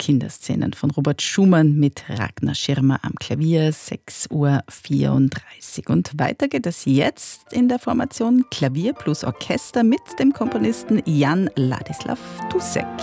Kinderszenen von Robert Schumann mit Ragnar Schirmer am Klavier, 6:34 Uhr. Und weiter geht es jetzt in der Formation Klavier plus Orchester mit dem Komponisten Jan Ladislav Dussek.